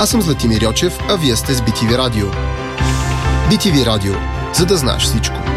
Аз съм Златимир Йочев, а вие сте с BTV Радио. BTV Радио, за да знаеш всичко.